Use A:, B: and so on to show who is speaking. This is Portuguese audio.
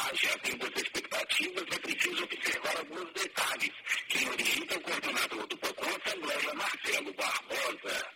A: haja dentro das expectativas, é preciso observar alguns detalhes. Quem orienta o coordenador do PROCON Assembleia, Marcelo Barbosa.